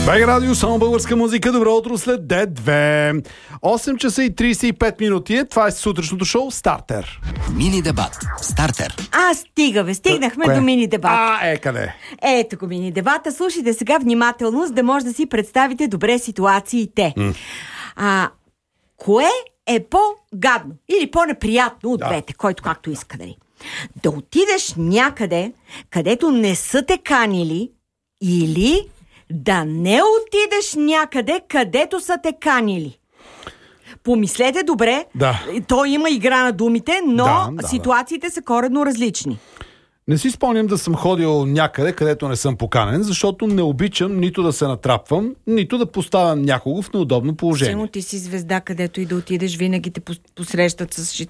БГ Радио, само българска музика. Добро утро след Д2. 8 часа и 35 минути. Това е сутрешното шоу Стартер. Мини дебат. Стартер. Стигнахме до мини дебат. Къде? Ето го мини дебата. Слушайте сега внимателно, за да може да си представите добре ситуациите. Кое е по-гадно или по-неприятно от двете, който както иска дали? Да отидеш някъде, където не са те канили, или да не отидеш някъде, където са те канили. Помислете добре, то има игра на думите, но ситуациите са коренно различни. Не си спомням да съм ходил някъде, където не съм поканен, защото не обичам нито да се натрапвам, нито да поставям някого в неудобно положение. Симо, ти си звезда, където и да отидеш, винаги те посрещат с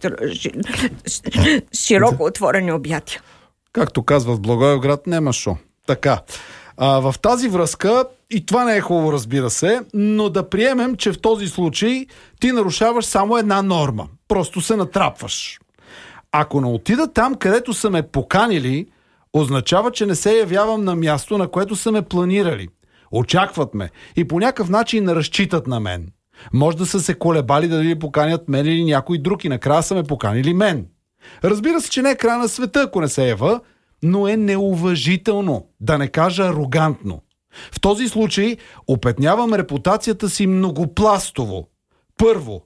широко отворени обятия. Както казва в Благоевград, нема шо. Така. В тази връзка, и това не е хубаво, разбира се, но да приемем, че в този случай ти нарушаваш само една норма. Просто се натрапваш. Ако не отида там, където са ме поканили, означава, че не се явявам на място, на което са ме планирали. Очакват ме и по някакъв начин не разчитат на мен. Може да са се колебали дали поканят мен или някой друг и накрая са ме поканили мен. Разбира се, че не е край на света, ако не се ява, но е неуважително, да не кажа арогантно. В този случай опетнявам репутацията си многопластово. Първо,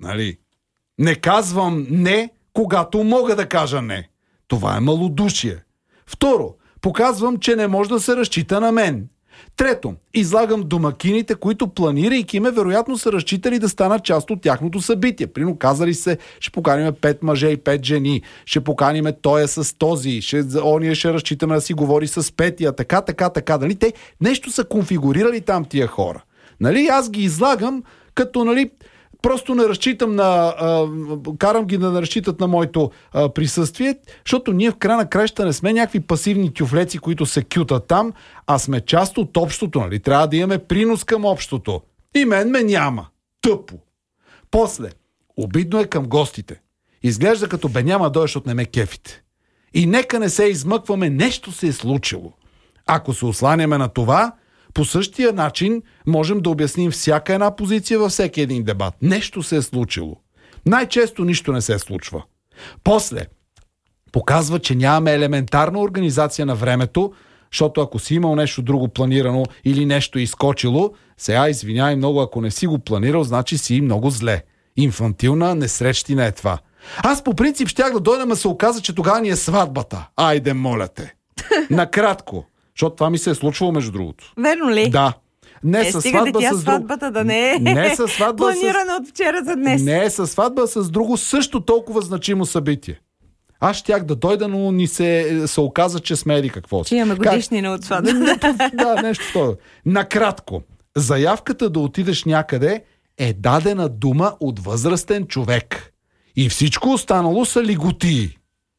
не казвам не, когато мога да кажа не. Това е малодушие. Второ, показвам, че не може да се разчита на мен. Трето, излагам домакините, които планирайки ме, вероятно са разчитали да станат част от тяхното събитие. Прино казали се, ще поканиме 5 мъже и 5 жени, ще поканиме тоя с този, ония ще разчитаме да си говори с петия, така. Нали? Те нещо са конфигурирали там тия хора. Нали? Аз ги излагам като, просто не разчитам карам ги да не разчитат на моето присъствие, защото ние в края на краища не сме някакви пасивни тюфлеци, които се кютат там, а сме част от общото, Трябва да имаме принос към общото. И мен ме няма. Тъпо. После, обидно е към гостите. Изглежда като няма дойдеш от не ме кефите. И нека не се измъкваме, нещо се е случило. Ако се осланяме на това, по същия начин можем да обясним всяка една позиция във всеки един дебат. Нещо се е случило. Най-често нищо не се случва. После показва, че нямаме елементарна организация на времето, защото ако си имал нещо друго планирано или нещо изкочило, сега извинявай много, ако не си го планирал, значи си много зле. Инфантилна несрещина е това. Аз по принцип щях да дойдем, а се оказа, че тогава ни е сватбата. Айде, моля те. Накратко. Защото това ми се е случвало, между другото. Верно ли? Да. Не със сватба с друг. Сватбата да не е планирана от вчера за днес. Не е със сватба, с друго също толкова значимо събитие. Аз щях да дойда, но ни се оказа, че сме еди какво си. Че имаме годишнина от сватба. Да, нещо това. Накратко. Заявката да отидеш някъде е дадена дума от възрастен човек. И всичко останало са лиготии.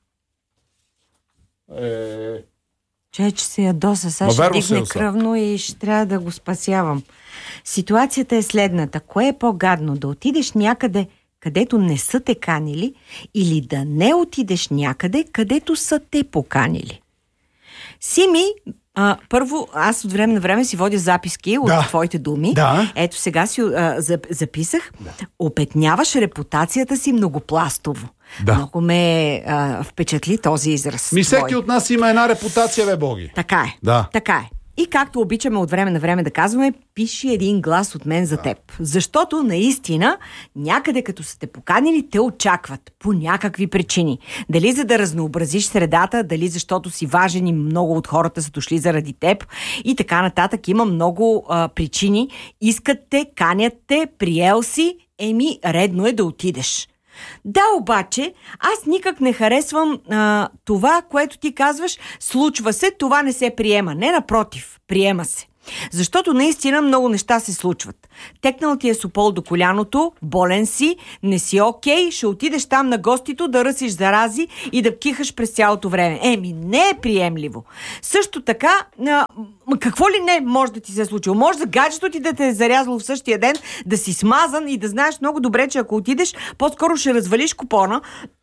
Че се ядоса, сега ще дигне кръвно и ще трябва да го спасявам. Ситуацията е следната. Кое е по-гадно? Да отидеш някъде, където не са те канили, или да не отидеш някъде, където са те поканили? Сими, първо, аз от време на време си водя записки от твоите думи. Да. Ето сега си записах. Опетняваш репутацията си многопластово. Да. Много ме впечатли този израз. Всеки от нас има една репутация, бе боги. Така е. Да. Така е. И както обичаме от време на време да казваме, пиши един глас от мен за теб. Защото наистина, някъде като са те поканили, те очакват по някакви причини. Дали за да разнообразиш средата, дали защото си важен и много от хората са дошли заради теб и така нататък. Има много причини. Искат те, канят те, приел си, редно е да отидеш. Да, обаче, аз никак не харесвам това, което ти казваш, случва се, това не се приема. Не, напротив, приема се. Защото наистина много неща се случват. Текнал ти е супол до коляното, болен си, не си окей, ще отидеш там на гостито да ръсиш зарази и да кихаш през цялото време. Не е приемливо. Също така, какво ли не може да ти се е случило? Може за гаджето ти да те е зарязало в същия ден, да си смазан и да знаеш много добре, че ако отидеш, по-скоро ще развалиш купона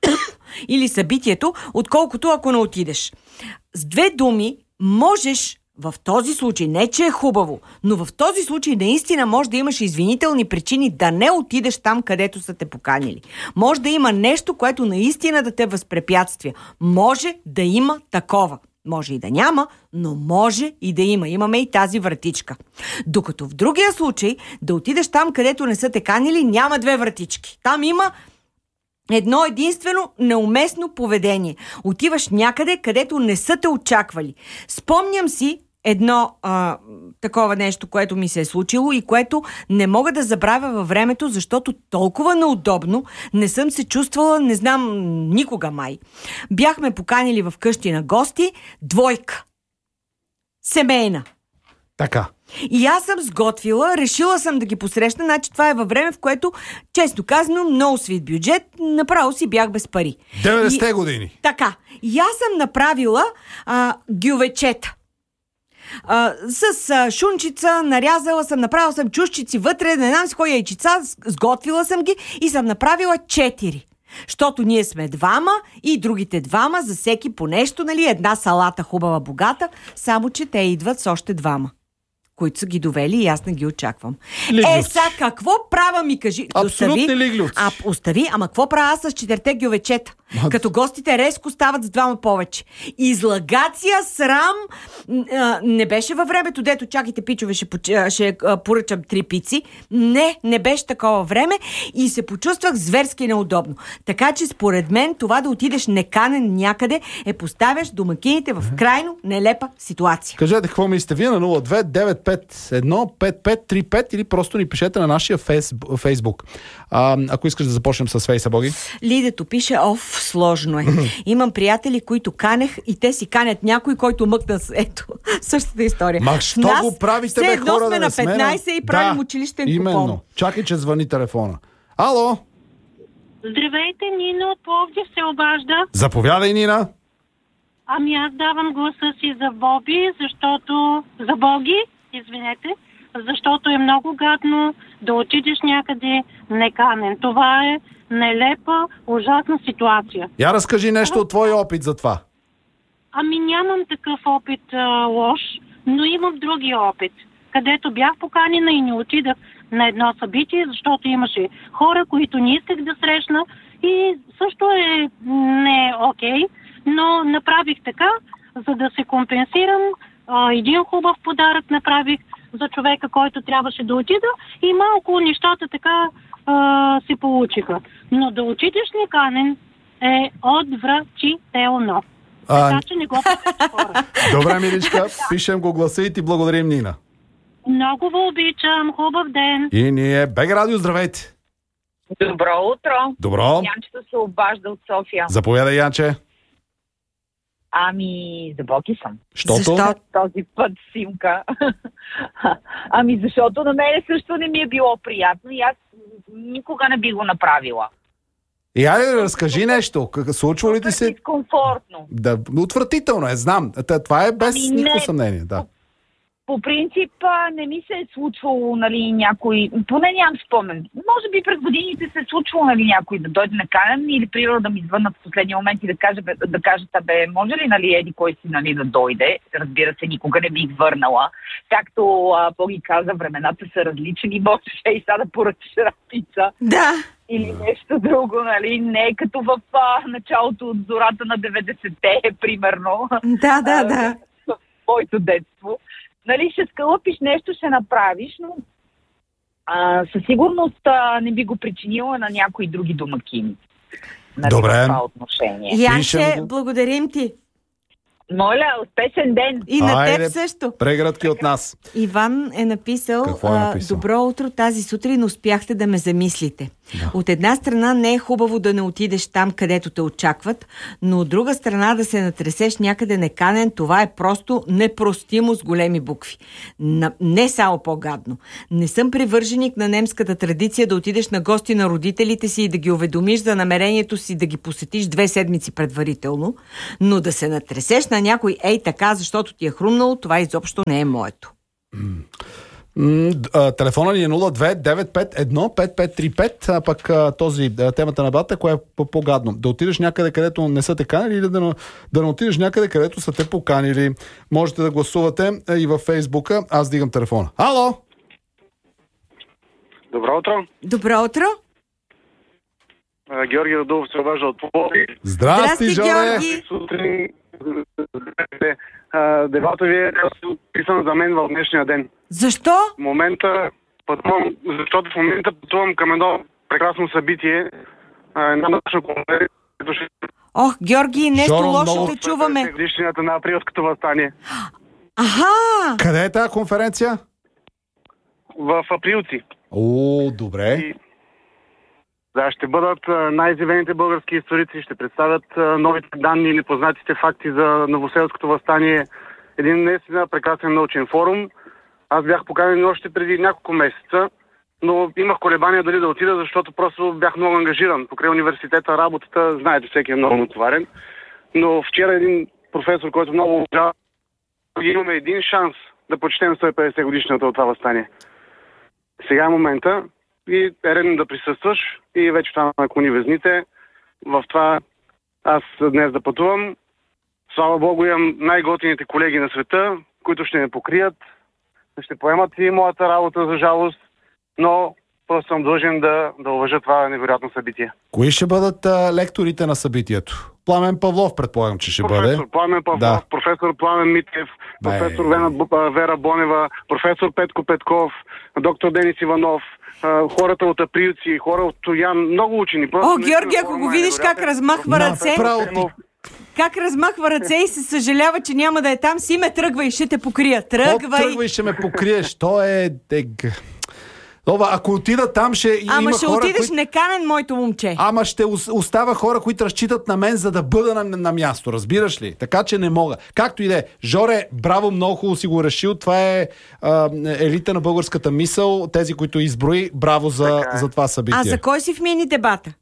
или събитието, отколкото ако не отидеш. С две думи, можеш в този случай, не че е хубаво, но в този случай наистина може да имаш извинителни причини да не отидеш там, където са те поканили. Може да има нещо, което наистина да те възпрепятства. Може да има такова. Може и да няма, но може и да има. Имаме и тази вратичка. Докато в другия случай, да отидеш там, където не са те канили, няма две вратички. Там има едно единствено неуместно поведение. Отиваш някъде, където не са те очаквали. Спомням си едно такова нещо, което ми се е случило и което не мога да забравя във времето, защото толкова неудобно не съм се чувствала, не знам, никога май. Бяхме поканили в къщи на гости, двойка. Семейна. Така. И аз съм сготвила, решила съм да ги посрещна, значи това е във време, в което, често казано, много свит бюджет, направо си бях без пари. 90-те години. Така. И аз съм направила гювечета. С шунчица, нарязала съм, направила съм чушчици вътре, не знам си кой яйчица, сготвила съм ги и съм направила 4. Защото ние сме двама и другите двама, за всеки по нещо, нали, една салата хубава, богата, само че те идват с още двама, които са ги довели и аз не ги очаквам. Лиглюци. Сега какво правя, ми кажи? Абсолютни лиглюци. Остави, ама какво правя с 4 гювечета? Като гостите резко стават с двама повече. Излагация, срам, не беше във времето, дето чакайте, пичове, ще поръчам 3 пици. Не беше такова време и се почувствах зверски неудобно. Така че според мен това да отидеш неканен някъде е поставяш домакините в крайно нелепа ситуация. Кажете какво мислите вие на 02-951-5535 или просто ни пишете на нашия Фейсбук. Ако искаш да започнем с Фейса, Боги. Лидето пише, сложно е. Имам приятели, които канех и те си канят някой, който мъкна с ето. Същата история. Що го правите, бе, хора, сме да на 15 и правим училищен купон. Именно. Чакай, че звъни телефона. Ало? Здравейте, Нина от Пловдив се обажда. Заповядай, Нина. Ами аз давам гласа си за Боби, за Боги, защото е много гадно да отидеш някъде неканен. Това е нелепа, ужасна ситуация. Я разкажи нещо от твой опит за това. Ами нямам такъв опит лош, но имам други опит, където бях поканена и не отидах на едно събитие, защото имаше хора, които не исках да срещна и също е не окей, но направих така, за да се компенсирам. Един хубав подарък направих за човека, който трябваше да отида и малко нещата така се получиха. Но да отидеш неканен е отвратително. Така че не го правете, хора. Добре, миличка, пишем го гласа и ти благодарим, Нина. Много ви обичам, хубав ден. И ние, БГ Радио, здравейте. Добро утро. Добро. Янчето се обажда от София. Заповядай, Янче. Ами, за Боги съм. Защо? Този път, Симка. Защото на мене също не ми е било приятно и аз никога не би го направила. И айде, разкажи нещо. Случва ли ти се? Дискомфортно. Да, отвратително е, знам. Това е без никакво съмнение, да. По принцип не ми се е случвало, нали, някой, поне нямам спомен. Може би през годините се е случвало, нали, някой да дойде наканен или примерно да ми звъннат в последния момент и да кажат, може ли, нали, еди кой си, нали, да дойде. Разбира се, никога не бих върнала. Както Боги каза, времената са различни, можеше и сега да поръчаш пица. Да. Или нещо друго, нали, не като в началото от зората на 90-те, примерно. Да. В моето детство. Нали, ще скълъпиш нещо, ще направиш, но със сигурност не би го причинила на някои други домакини. Нали, добре. В това отношение. Янче, благодарим ти. Моля, успешен ден! И на теб също. Прегръдки от нас. Иван е написал, добро утро, тази сутрин успяхте да ме замислите. Да. От една страна не е хубаво да не отидеш там, където те очакват, но от друга страна да се натресеш някъде неканен, това е просто непростимо с големи букви. Не само по-гадно. Не съм привърженик на немската традиция да отидеш на гости на родителите си и да ги уведомиш за намерението си да ги посетиш 2 седмици предварително, но да се натресеш на някой ей така, защото ти е хрумнало, това изобщо не е моето. Телефона ни е 02-951-5535, а пък темата на бата, кое е по-гадно? Да отидеш някъде, където не са те канили, или да не отидеш някъде, където са те поканили. Можете да гласувате и във Фейсбука. Аз дигам телефона. Ало! Добро утро. Добро утро. Георги Радулов се обажда от Пловдив. Здрасти, Жоре! Георги! Сутрин дебата ви е писан за мен в днешния ден. Защо? В момента пътувам, защото в момента пътувам към едно прекрасно събитие. Една наша конференция, която ще Ох, Георги, нещо Жоро, лошо много- те чуваме. годишнината на априлското въстание. Аха! Къде е тази конференция? В Априлци. О, добре. И, да, ще бъдат най-изявените български историци, ще представят новите данни или познатите факти за Новоселското въстание. Един наистина прекрасен научен форум. Аз бях поканен още преди няколко месеца, но имах колебания дали да отида, защото просто бях много ангажиран. Покрай университета, работата, знаете, всеки е много натоварен. Но вчера един професор, който много уважава, имаме един шанс да почетем 150 годишната от това въстание. Сега е момента и е редно да присъстваш и вече това наклони везните. В това аз днес да пътувам. Слава Богу, имам най-готините колеги на света, които ще ме покрият, ще поемат и моята работа, за жалост, но просто съм длъжен да уважа това невероятно събитие. Кои ще бъдат лекторите на събитието? Пламен Павлов, предполагам, че ще бъде. Професор Пламен Павлов, Да. професор Пламен Митев, професор Вера Бонева, професор Петко Петков, доктор Денис Иванов, хората от Априлци, хора от Тоян, много учени. О, Георги, ако го видиш как размахва ръце, Направо ти. как размахва ръце и се съжалява, че няма да е там, си ме тръгвай, ще те покрия. Тръгвай, ще ме покриеш. То е... Това, ако отида там, ще Ама има ще хора, отидеш които... неканен, моето момче. Ама ще остава хора, които разчитат на мен, за да бъда на място. Разбираш ли? Така че не мога. Както и да е. Жоре, браво, много хубаво си го решил. Това е елита на българската мисъл. Тези, които изброи, браво за това събитие. А за кой си в мини дебата?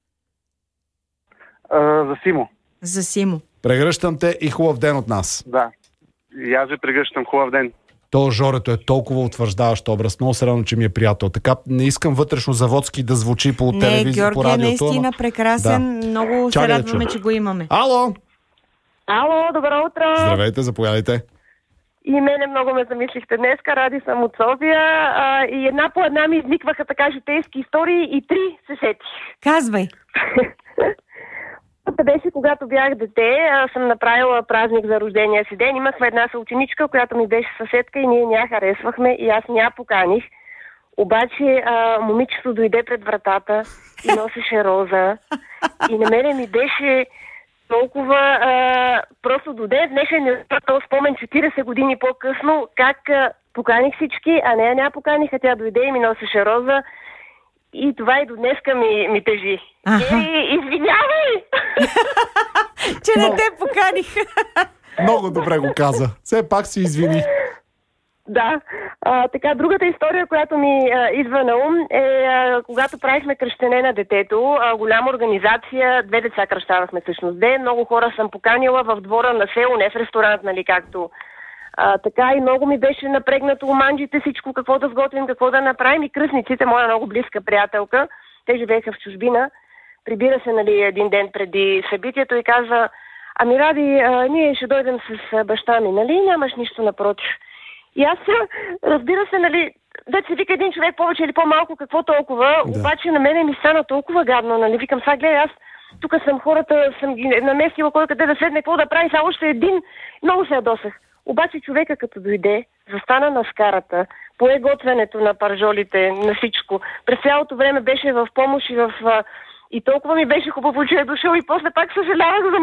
За Симо. За Симо. Прегръщам те и хубав ден от нас. Да. И аз ви прегръщам. Хубав ден. То Жорето е толкова утвърждаващ образ. Много се радвам, че ми е приятел. Така не искам вътрешно заводски да звучи по телевизия, по Георги е радиото. наистина прекрасен. Да. Много Чакай се да радваме, чуя. че го имаме. Ало! Ало, добро утро! Здравейте, заповядайте. И мене много ме замислихте днеска. Ради съм от София и една по една ми изникваха така житейски истории и три се сетих. Казвай. Беше, когато бях дете, съм направила празник за рождения си ден. Имах една съученичка, която ми беше съседка и ние ня харесвахме и аз ня поканих. Обаче момичето дойде пред вратата и носеше роза. И на мене ми беше толкова просто до ден днешен е този спомен 40 години по-късно, как поканих всички, а нея ня поканиха, тя дойде и ми носеше роза. И това и до днеска ми тежи. Извинявай! Че не те поканих. Много добре го каза. Все пак си извини. Да. Така, другата история, която ми идва на ум е когато правихме кръщене на детето, голяма организация, 2 деца кръщавахме всъщност. Много хора съм поканила в двора на село, не в ресторант, нали, както така и много ми беше напрегнато оманджите, всичко, какво да сготвим, какво да направим и кръстниците, моя много близка приятелка, те живееха в чужбина, прибира се, нали, един ден преди събитието и казва: ами Ради, ние ще дойдем с баща ми, нали, нямаш нищо напротив. И аз, разбира се, нали, да се вика един човек повече или по-малко, какво толкова, Да. обаче на мене ми стана толкова гадно, нали, викам, сега гледай, аз тук съм хората, съм ги наместила кой къде да седне, какво да прави, само още един, много се ядосах. Обаче човека като дойде, застана на скарата, пое готвенето на паржолите, на всичко. През цялото време беше в помощ и толкова ми беше хубаво, че е дошъл и после пак съжалявах за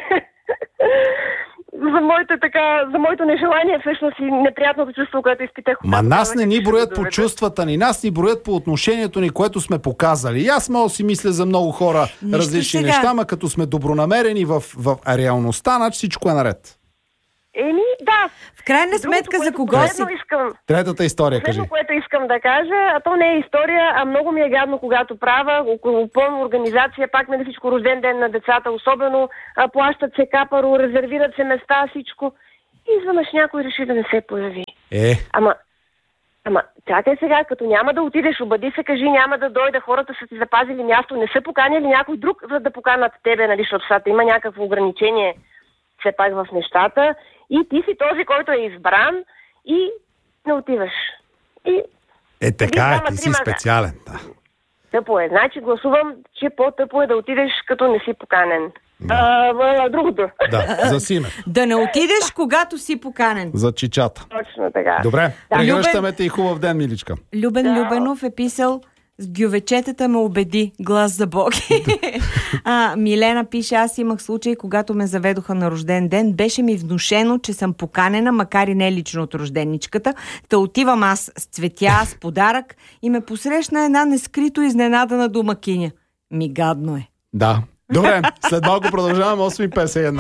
за моето нежелание, всъщност и неприятното чувство, което изпитах. Ма нас не ни броят по чувствата ни, нас ни броят по отношението ни, което сме показали. И аз мога да си мисля за много хора различни сега. неща, ма като сме добронамерени в реалността, значи всичко е наред. Да. В крайна сметка, за кого си? Третата история, кажи. Последно, което искам да кажа, а то не е история, а много ми е гадно, когато правя около пълна организация, пак на всичко рожден ден на децата, особено плащат се капаро, резервират се места, всичко. И изведнъж някой реши да не се появи. Ама Ама, чакай сега, като няма да отидеш, обади се, кажи, няма да дойда, хората са ти запазили място, не са поканили някой друг, за да поканат тебе, нали, защото сега има някакво ограничение все пак в нещата и ти си този, който е избран и не отиваш. И... Така ти си специален. Да. Тъпо е. Значи гласувам, че по-тъпо е да отидеш, като не си поканен. Другото. Да, за Симе. Да не отидеш, когато си поканен. За чичата. Точно така. Добре, прегръщаме те и хубав ден, миличка. Любен Любенов е писал: с гювечетата ме убеди, глас за боги. Милена пише: аз имах случай, когато ме заведоха на рожден ден, беше ми внушено, че съм поканена, макар и не лично от рожденичката. Та отивам аз с цветя, с подарък и ме посрещна една нескрито изненадана домакиня. Гадно е. Да. Добре, след малко продължаваме 8:51.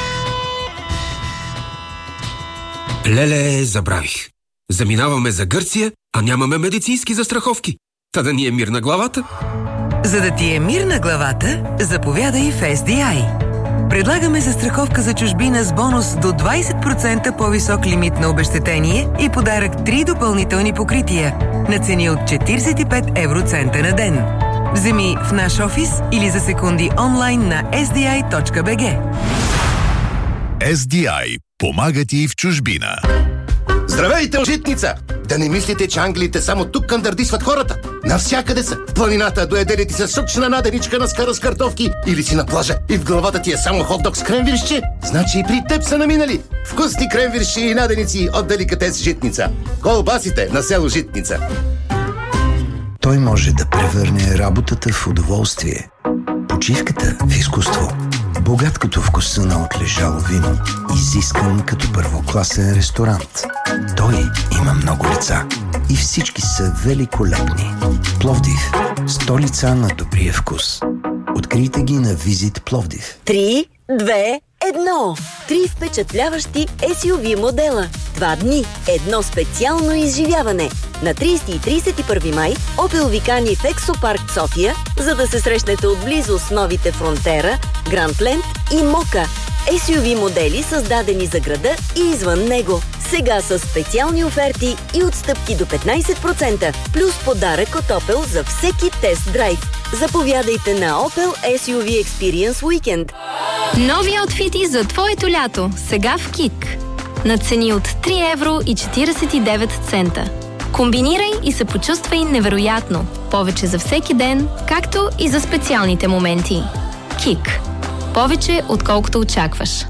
Леле, забравих. Заминаваме за Гърция, а нямаме медицински застраховки. Та да ни е мир на главата. За да ти е мир на главата, заповядай в SDI. Предлагаме застраховка за чужбина с бонус до 20% по-висок лимит на обезщетение и подарък 3 допълнителни покрития на цени от 45 евроцента на ден. Вземи в наш офис или за секунди онлайн на sdi.bg. SDI. Помага ти в чужбина. Здравейте, житница! Да не мислите, че англите само тук кандърдисват хората. Навсякъде са. В планината доедели ти се сочна наденичка на скара с картофки или си на плажа и в главата ти е само хот-дог с кренвиршче. Значи и при теб са наминали. Вкусни кренвирши и наденици от деликатес Житница. Колбасите на село Житница. Той може да превърне работата в удоволствие, почивката в изкуство, богат като вкуса на отлежало вино, изискан като първокласен ресторант. Той има много лица и всички са великолепни. Пловдив – столица на добрия вкус. Открийте ги на Визит Пловдив. 3, 2, 1. 3 впечатляващи SUV модела. 2 дни. Едно специално изживяване. На 30 и 31 май Opel ви кани в Ексопарк София, за да се срещнете отблизо с новите Фронтера, Грандленд и Мока. SUV модели, създадени за града и извън него. Сега са специални оферти и отстъпки до 15%, плюс подарък от Opel за всеки тест-драйв. Заповядайте на Opel SUV Experience Weekend. Нови аутфити за твоето лято. Сега в КИК. На цени от 3 евро и 49 цента. Комбинирай и се почувствай невероятно. Повече за всеки ден, както и за специалните моменти. КИК. Повече, отколкото очакваш.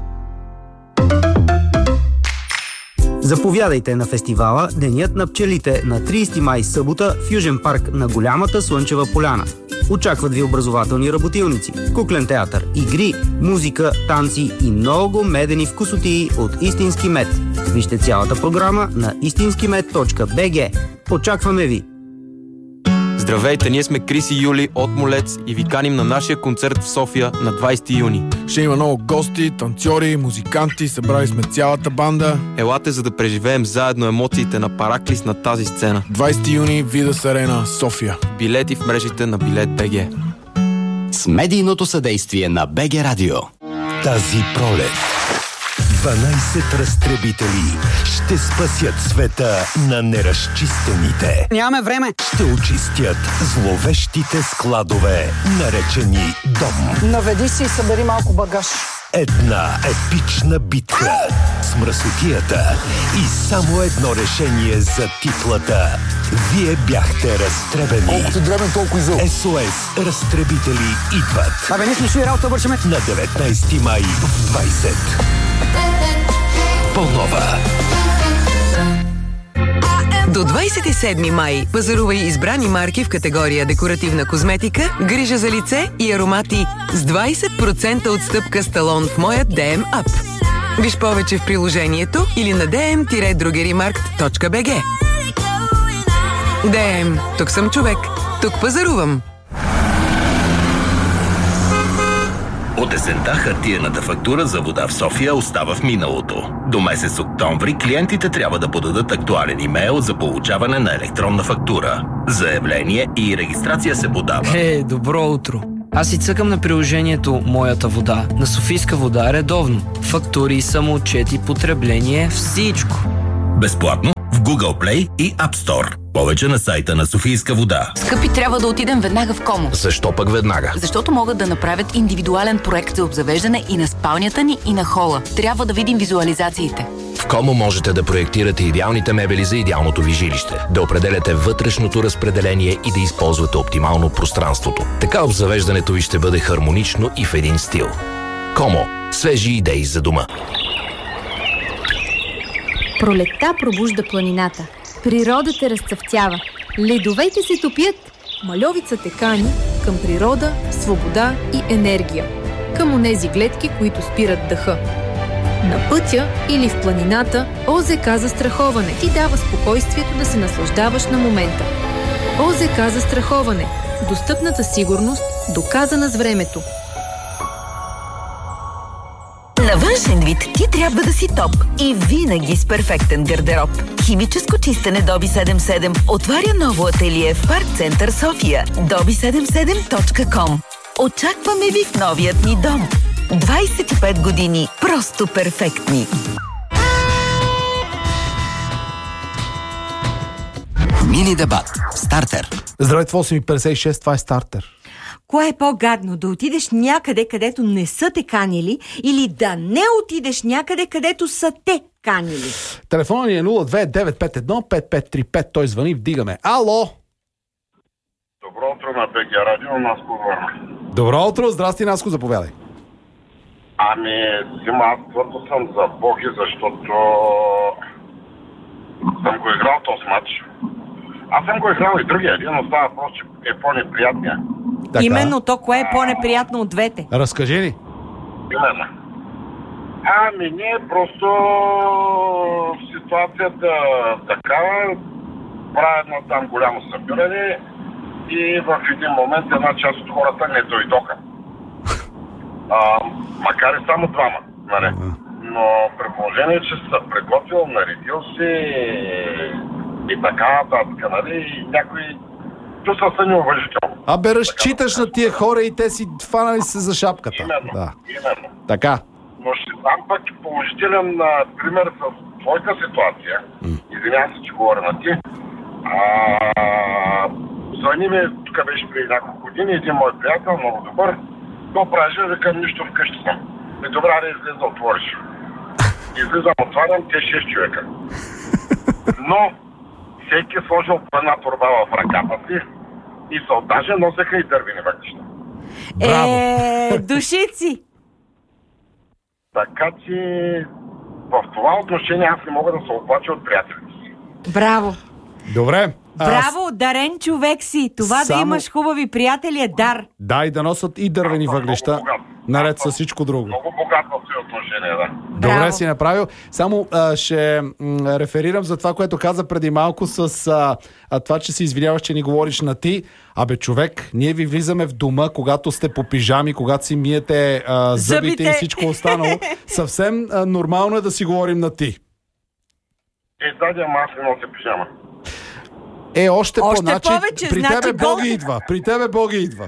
Заповядайте на фестивала Денят на пчелите на 30 май събота в Южен парк на Голямата Слънчева поляна. Очакват ви образователни работилници, куклен театър, игри, музика, танци и много медени вкусотии от истински мед. Вижте цялата програма на istinskimed.bg. Очакваме ви! Здравейте, ние сме Крис и Юли от Молец и ви каним на нашия концерт в София на 20 юни. Ще има много гости, танцори, музиканти, събрали сме цялата банда. Елате, за да преживеем заедно емоциите на Параклис на тази сцена. 20 юни, Видас Арена, София. Билети в мрежите на Билет.bg. С медийното съдействие на БГ Радио. Тази пролет 12 разтребители ще спасят света на неразчистените. Нямаме време. Ще очистят зловещите складове, наречени дом. Наведи се и събери малко багаж. Една епична битка с мръсотията и само едно решение за титлата. Вие бяхте разтребени. Колкото дребен, толкова изъл. СОС разтребители идват. Абе, не сме шли работа, вършиме. На 19 май в 20. По-нова. До 27 май пазарувай избрани марки в категория декоративна козметика, грижа за лице и аромати с 20% отстъпка с талон в моят DM App. Виж повече в приложението или на dm-drogerimarkt.bg. DM. Тук съм човек. Тук пазарувам. От есента хартиената фактура за вода в София остава в миналото. До месец октомври клиентите трябва да подадат актуален имейл за получаване на електронна фактура. Заявление и регистрация се подава. Добро утро! Аз си цъкам на приложението Моята вода, на Софийска вода редовно. Фактури, самоотчети, потребление, всичко. Безплатно в Google Play и App Store. Повече на сайта на Софийска вода. Скъпи, трябва да отидем веднага в Комо. Защо пък веднага? Защото могат да направят индивидуален проект за обзавеждане и на спалнята ни, и на хола. Трябва да видим визуализациите. В Комо можете да проектирате идеалните мебели за идеалното ви жилище, да определяте вътрешното разпределение и да използвате оптимално пространството. Така обзавеждането ви ще бъде хармонично и в един стил. Комо. Свежи идеи за дома. Пролетта пробужда планината. Природата разцъфтява. Ледовете се топят. Мальовицата кани към природа, свобода и енергия. Към онези гледки, които спират дъха. На пътя или в планината ОЗК застраховане ти дава спокойствието да се наслаждаваш на момента. ОЗК застраховане. Достъпната сигурност, доказана с времето. На външен вид ти трябва да си топ и винаги с перфектен гардероб. Химическо чистене Доби 77 отваря ново ателие в Парк Център София. dobi77.com. Очакваме ви в новият ни дом. 25 години просто перфектни. Мини дебат. Стартер. Здравейте, 8.56, това е Стартер. Кое е по-гадно? Да отидеш някъде, където не са те канили, или да не отидеш някъде, където са те канили? Телефонът ни е 02951-5535. Той звъни, вдигаме. Ало! Добро утро на БГ Радио, Наско Върна. Добро утро, здрасти, Наско, заповядай. Сима, аз твърдо съм за Боги, защото съм го играл този матч. Аз съм го играл и другия, един остава просто, че е по-неприятния. Така. Именно то, кое е по-неприятно от двете? Разкажи ни. Именно. Ние просто в ситуацията такава правя едно там голямо събиране и в един момент една част от хората не дойдоха. Макар и само двама, нали? Но при положение, че се приготвил, наредил си и така нататък, нали? И някои чувства са неуважителни. Разчиташ на тия хора и те си фанали се за шапката. Именно, да. именно. Така. Но ще дам пък положителен пример с твоята ситуация. Извинявам се, че говоря на ти. Звъни ми, тук беше преди няколко години, един мой приятел, много добър. Какво правиш? Викам, нищо, вкъщи съм. Добре, да излиза, отвориш. Излизам, отварям, те 6 човека. Но всеки сложил по една торба в ръката си и даже носеха и дървени въглища. Душици! Така че в това отношение аз не мога да се оплача от приятелите си. Браво! Добре. Браво, дарен човек си! Това да имаш хубави приятели е дар. Да, и да носят и дървени въглища, наред с всичко друго. Много богат в тези отношения, да. Добре си направил. Само ще реферирам за това, което каза преди малко с това, че се извиняваш, че ни говориш на ти. Човек, ние ви влизаме в дома, когато сте по пижами, когато си миете зъбите и всичко останало. Съвсем нормално е да си говорим на ти. Даде, аз не нося пижама. Още повече, при тебе Боги идва. При тебе Боги идва.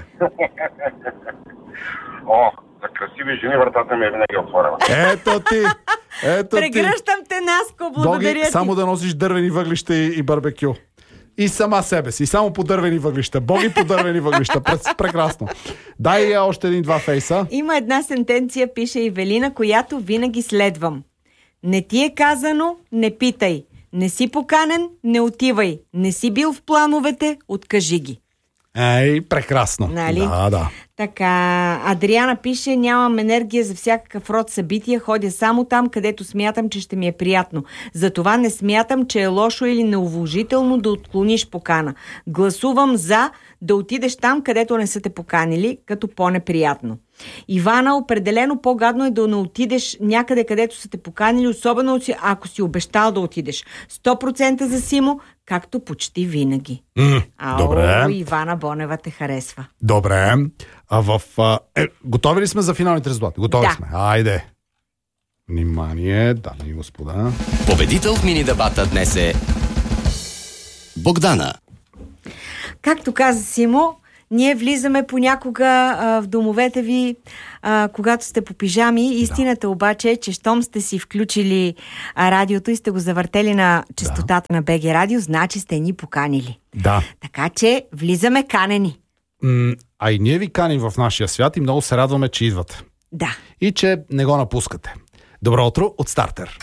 За красиви жени вратата ми е винаги отворена. Ето ти. Прегръщам те, Наско, благодаря Боги, ти. само да носиш дървени въглища и барбекю. И сама себе си, само по дървени въглища. Боги по дървени въглища. Прекрасно. Дай още един-два фейса. Има една сентенция, пише Ивелина, която винаги следвам. Не ти е казано, не питай. Не си поканен, не отивай. Не си бил в плановете, откажи ги. Прекрасно. Нали? Да. Така, Адриана пише, нямам енергия за всякакъв род събития, ходя само там, където смятам, че ще ми е приятно. Затова не смятам, че е лошо или неуважително да отклониш покана. Гласувам за да отидеш там, където не са те поканили, като по-неприятно. Ивана, определено по-гадно е да не отидеш някъде, където са те поканили, особено ако си обещал да отидеш. 100% за Симо, както почти винаги. Добре. Ивана Бонева те харесва. Добре. Готови ли сме за финалните резултати? Готови сме. Айде. Внимание, дами и господа. Победител в мини дебата днес е Богдана. Както каза Симо, Ние влизаме понякога в домовете ви, когато сте по пижами. Истината обаче е, че щом сте си включили радиото и сте го завъртели на честотата на БГ Радио, значи сте ни поканили. Да. Така че влизаме канени. А и ние ви каним в нашия свят и много се радваме, че идвате. Да. И че не го напускате. Добро утро от Стартер.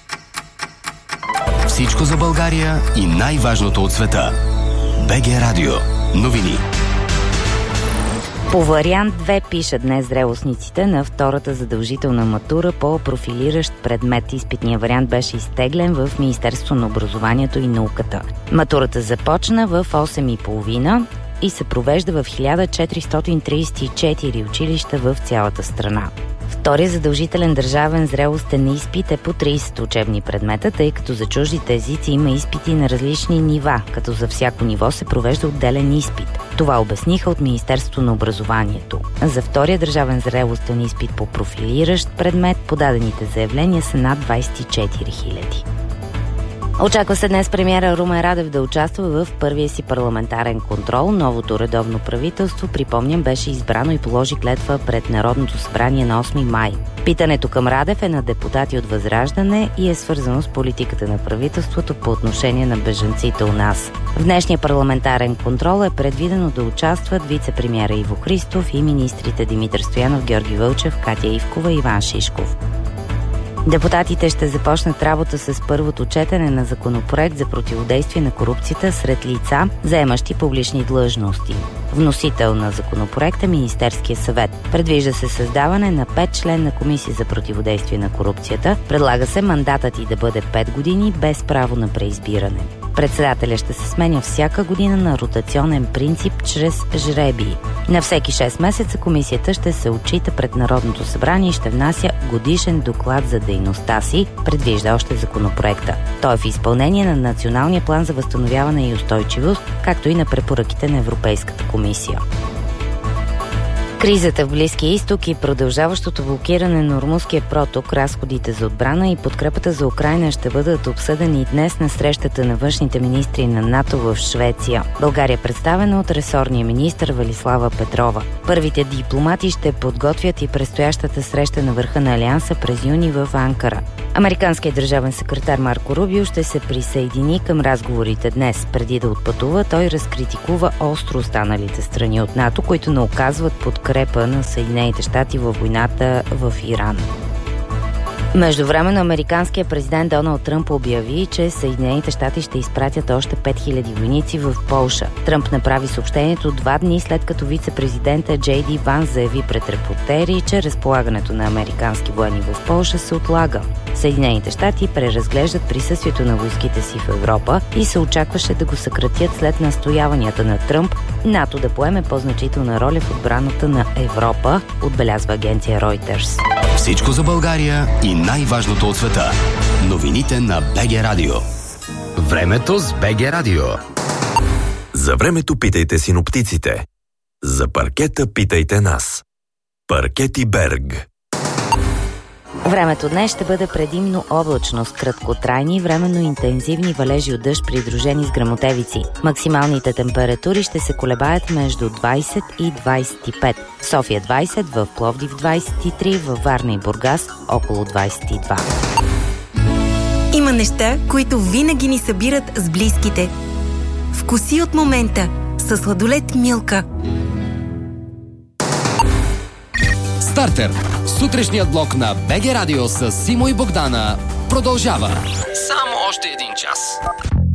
Всичко за България и най-важното от света. БГ Радио. Новини. По вариант 2 пишат днес зрелостниците на втората задължителна матура по профилиращ предмет. Изпитният вариант беше изтеглен в Министерството на образованието и науката. Матурата започна в 8:30 и се провежда в 1434 училища в цялата страна. Вторият задължителен държавен зрелостен изпит е по 30 учебни предмета, тъй като за чуждите езици има изпити на различни нива, като за всяко ниво се провежда отделен изпит. Това обясниха от Министерството на образованието. За втория държавен зрелостен изпит по профилиращ предмет подадените заявления са над 24 000. Очаква се днес премиера Румен Радев да участва в първия си парламентарен контрол. Новото редовно правителство, припомням, беше избрано и положи клетва пред Народното събрание на 8 май. Питането към Радев е на депутати от Възраждане и е свързано с политиката на правителството по отношение на бежанците у нас. В днешния парламентарен контрол е предвидено да участват вице-премиера Иво Христов и министрите Димитър Стоянов, Георги Вълчев, Катя Ивкова и Иван Шишков. Депутатите ще започнат работа с първото четене на законопроект за противодействие на корупцията сред лица, заемащи публични длъжности. Вносител на законопроекта Министерския съвет. Предвижда се създаване на 5-членна комисия за противодействие на корупцията. Предлага се мандатът й да бъде 5 години без право на преизбиране. Председателя ще се сменя всяка година на ротационен принцип чрез жребии. На всеки 6 месеца комисията ще се отчита пред Народното събрание и ще внася годишен доклад за дейността си, предвижда още законопроекта. Той е в изпълнение на Националния план за възстановяване и устойчивост, както и на препоръките на Европейската комисия. Кризата в Близкия изток и продължаващото блокиране на Ормузския проток, разходите за отбрана и подкрепата за Украйна ще бъдат обсъдени днес на срещата на външните министри на НАТО в Швеция. България е представена от ресорния министър Велислава Петрова. Първите дипломати ще подготвят и предстоящата среща на върха на Алианса през юни в Анкара. Американският държавен секретар Марко Рубио ще се присъедини към разговорите днес. Преди да отпътува, той разкритикува остро останалите страни от НАТО, които не оказват подкрепа на Съединените щати във войната в Иран. Междувременно американският президент Доналд Тръмп обяви, че Съединените щати ще изпратят още 5000 войници в Полша. Тръмп направи съобщението 2 дни след като вице-президента Джей Ди Ванс заяви пред репортери, че разполагането на американски военни в Полша се отлага. Съединените щати преразглеждат присъствието на войските си в Европа и се очакваше да го съкратят след настояванията на Тръмп НАТО да поеме по-значителна роля в отбраната на Европа, отбелязва агенция Reuters. Всичко за България и най-важното от света. Новините на БГ Радио. Времето с БГ Радио. За времето питайте синоптиците. За паркета питайте нас. Паркети Берг. Времето днес ще бъде предимно облачно с краткотрайни, временно интензивни валежи от дъжд, придружени с гръмотевици. Максималните температури ще се колебаят между 20 и 25. В София 20, в Пловдив 23, във Варна и Бургас около 22. Има неща, които винаги ни събират с близките. Вкуси от момента със сладолед Милка. Стартер. Сутрешният блок на БГ Радио с Симо и Богдана продължава. Само още един час.